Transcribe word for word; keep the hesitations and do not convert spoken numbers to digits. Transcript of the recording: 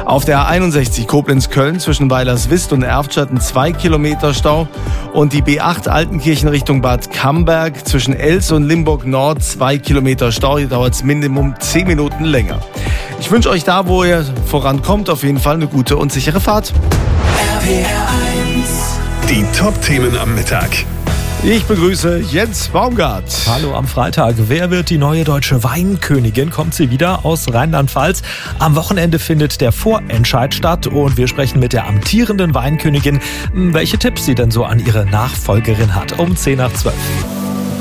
Auf der A einundsechzig Koblenz-Köln zwischen Weilerswist und Erftstadt zwei Kilometer Stau. Und die B acht Altenkirchen Richtung Bad Camberg zwischen Els und Limburg Nord zwei Kilometer Stau. Hier dauert es Minimum zehn Minuten länger. Ich wünsche euch da, wo ihr vorankommt, auf jeden Fall eine gute und sichere Fahrt. R P R eins. Die Top-Themen am Mittag. Ich begrüße Jens Baumgart. Hallo am Freitag. Wer wird die neue deutsche Weinkönigin? Kommt sie wieder aus Rheinland-Pfalz? Am Wochenende findet der Vorentscheid statt und wir sprechen mit der amtierenden Weinkönigin, welche Tipps sie denn so an ihre Nachfolgerin hat. Um zehn nach zwölf.